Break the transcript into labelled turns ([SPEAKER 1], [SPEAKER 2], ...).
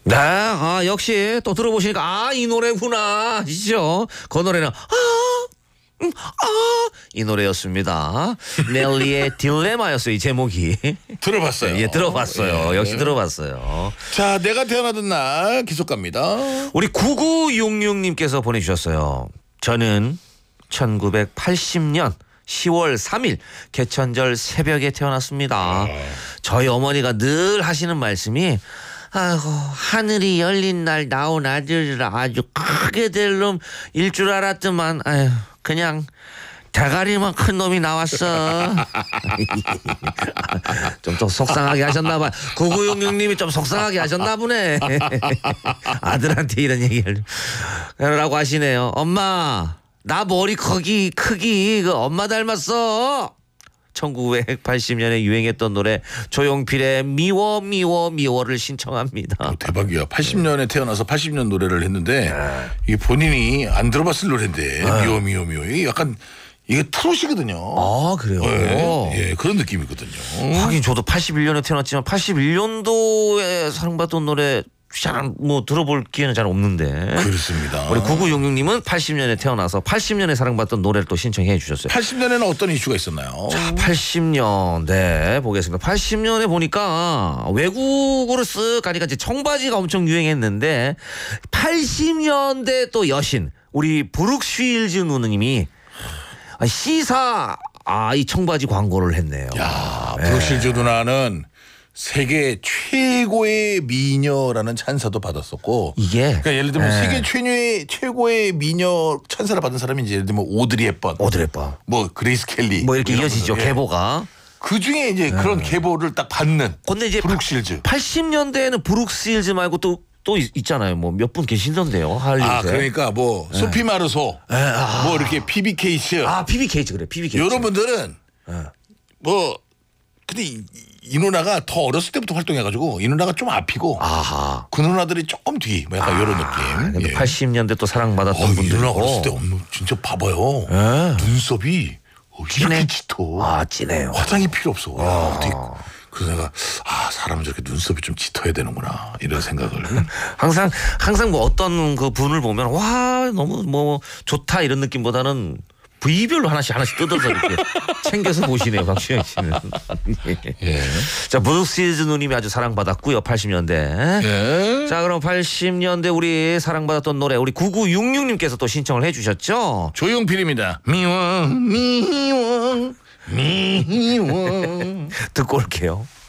[SPEAKER 1] 네, 역시 또 들어보시니까 이 노래구나 아시죠? 그 노래는 이 노래였습니다. 넬리의 딜레마였어요, 이 제목이.
[SPEAKER 2] 들어봤어요.
[SPEAKER 1] 예, 들어봤어요.
[SPEAKER 2] 예.
[SPEAKER 1] 역시 들어봤어요.
[SPEAKER 2] 자, 내가 태어나던 날 기속 갑니다.
[SPEAKER 1] 우리 9966님께서 보내주셨어요. 저는 1980년 10월 3일 개천절 새벽에 태어났습니다. 저희 어머니가 늘 하시는 말씀이 아이고 하늘이 열린 날 나온 아들이라 아주 크게 될 놈일 줄 알았더만 아휴 그냥 대가리만 큰 놈이 나왔어. 좀 속상하게 하셨나 봐. 9966님이 좀 속상하게 하셨나 보네. 아들한테 이런 얘기를 라고 하시네요. 엄마 나 머리 크기 그 엄마 닮았어. 1980년에 유행했던 노래 조용필의 미워를 신청합니다.
[SPEAKER 2] 대박이야. 80년에 태어나서 80년 노래를 했는데 이게 본인이 안 들어봤을 노래인데 미워. 이게 약간 이게 트롯이거든요.
[SPEAKER 1] 아 그래요?
[SPEAKER 2] 예, 그런 느낌이거든요.
[SPEAKER 1] 하긴 저도 81년에 태어났지만 81년도에 사랑받던 노래 잘 뭐 들어볼 기회는 잘 없는데.
[SPEAKER 2] 그렇습니다.
[SPEAKER 1] 우리 9966님은 80년에 태어나서 80년에 사랑받던 노래를 또 신청해 주셨어요.
[SPEAKER 2] 80년에는 어떤 이슈가 있었나요?
[SPEAKER 1] 자, 80년 네 보겠습니다. 80년에 보니까 외국으로 쓱 가니까 이제 청바지가 엄청 유행했는데 80년대 또 여신 우리 브룩 쉴즈 누님이 시사 이 청바지 광고를 했네요.
[SPEAKER 2] 야, 브룩실즈 누나는 세계 최고의 미녀라는 찬사도 받았었고
[SPEAKER 1] 이게
[SPEAKER 2] 그러니까 예를 들면 세계 최고의 미녀 찬사를 받은 사람이 이제 예를 들면 오드리 헵번, 뭐 그레이스 켈리
[SPEAKER 1] 뭐 이렇게 이어지죠. 계보가.
[SPEAKER 2] 그 중에 이제 그런 계보를 딱 받는
[SPEAKER 1] 근데 이제
[SPEAKER 2] 브룩실즈.
[SPEAKER 1] 80년대에는 브룩실즈 말고 또 있잖아요. 뭐 몇 분 계시던데요. 할리우드에.
[SPEAKER 2] 그러니까 뭐 소피 마르소, 뭐 이렇게 피비 케이츠.
[SPEAKER 1] 피비 케이츠 그래. 피비 케이츠.
[SPEAKER 2] 이런 분들은 뭐 근데 이 누나가 더 어렸을 때부터 활동해가지고 이 누나가 좀 앞이고 그 누나들이 조금 뒤 뭐 약간 이런 느낌.
[SPEAKER 1] 근데 80년대 또 사랑받았던
[SPEAKER 2] 이
[SPEAKER 1] 분들.
[SPEAKER 2] 누나 어렸을 때 진짜 봐봐요. 눈썹이 이렇게 짙어.
[SPEAKER 1] 진해요.
[SPEAKER 2] 화장이 필요 없어. 야, 어떻게 그래서 내가 사람은 저렇게 눈썹이 좀 짙어야 되는구나 이런 생각을.
[SPEAKER 1] 항상 뭐 어떤 그 분을 보면 와 너무 뭐 좋다 이런 느낌보다는 부위별로 하나씩 뜯어서 이렇게 챙겨서 보시네요, 박주영 씨는.
[SPEAKER 2] 예.
[SPEAKER 1] 자, 브룩실즈 누님이 아주 사랑받았고요, 80년대.
[SPEAKER 2] 예.
[SPEAKER 1] 자, 그럼 80년대 우리 사랑받았던 노래 우리 9966님께서 또 신청을 해주셨죠.
[SPEAKER 2] 조용필입니다.
[SPEAKER 1] 듣고 올게요.